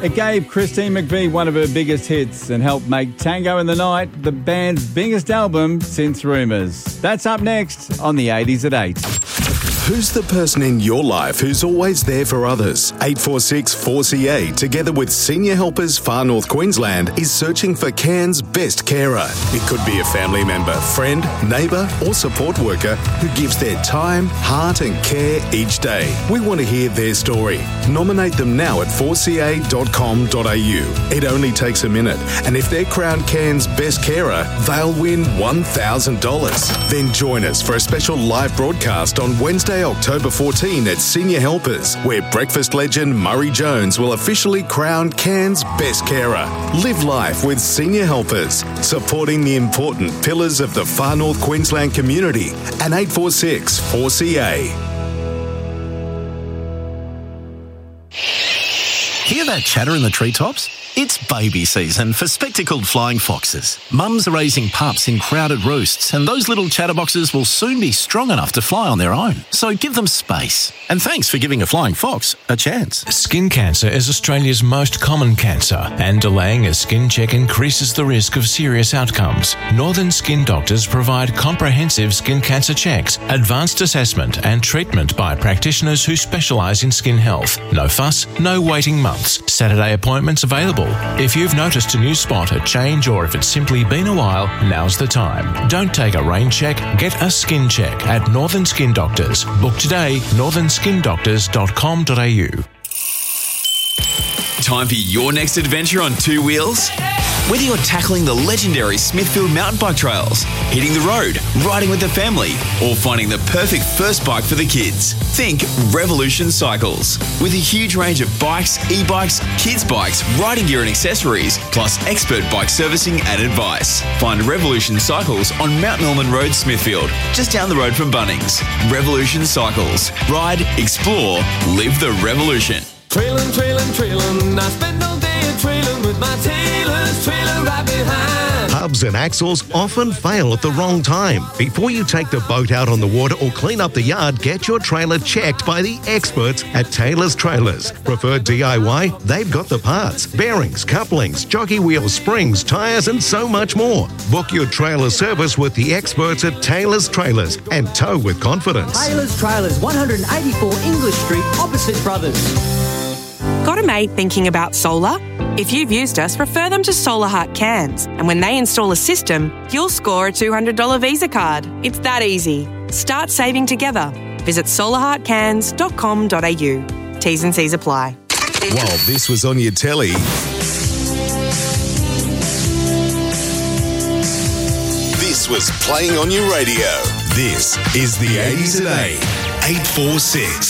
It gave Christine McVie one of her biggest hits and helped make Tango in the Night the band's biggest album since Rumours. That's up next on the 80s at 8. Who's the person in your life who's always there for others? 846 4CA, together with Senior Helpers Far North Queensland, is searching for Cairns' best carer. It could be a family member, friend, neighbour or support worker who gives their time, heart and care each day. We want to hear their story. Nominate them now at 4ca.com.au. It only takes a minute, and if they're crowned Cairns' best carer, they'll win $1,000. Then join us for a special live broadcast on Wednesday, October 14 at Senior Helpers, where breakfast legend Murray Jones will officially crown Cairns' best carer. Live life with Senior Helpers, supporting the important pillars of the Far North Queensland community. And 846 4CA. Hear that chatter in the treetops? It's baby season for spectacled flying foxes. Mums are raising pups in crowded roosts, and those little chatterboxes will soon be strong enough to fly on their own. So give them space. And thanks for giving a flying fox a chance. Skin cancer is Australia's most common cancer, and delaying a skin check increases the risk of serious outcomes. Northern Skin Doctors provide comprehensive skin cancer checks, advanced assessment and treatment by practitioners who specialise in skin health. No fuss, no waiting months. Saturday appointments available. If you've noticed a new spot, a change, or if it's simply been a while, now's the time. Don't take a rain check, get a skin check at Northern Skin Doctors. Book today, northernskindoctors.com.au. Time for your next adventure on two wheels? Whether you're tackling the legendary Smithfield mountain bike trails, hitting the road, riding with the family, or finding the perfect first bike for the kids, think Revolution Cycles. With a huge range of bikes, e-bikes, kids' bikes, riding gear and accessories, plus expert bike servicing and advice. Find Revolution Cycles on Mount Milman Road, Smithfield, just down the road from Bunnings. Revolution Cycles. Ride, explore, live the revolution. Trailin', trailin', trailin', I spend all day a-trailin' with my tailors, trailer right behind. Hubs and axles often fail at the wrong time. Before you take the boat out on the water or clean up the yard, get your trailer checked by the experts at Taylor's Trailers. Preferred DIY? They've got the parts, bearings, couplings, jockey wheels, springs, tyres and so much more. Book your trailer service with the experts at Taylor's Trailers and tow with confidence. Taylor's Trailers, 184 English Street, opposite Brothers. Got a mate thinking about solar? If you've used us, refer them to Solar Heart Cairns. And when they install a system, you'll score a $200 Visa card. It's that easy. Start saving together. Visit solarheartcairns.com.au. T's and C's apply. While this was on your telly, this was playing on your radio. This is the 80s at 8. 846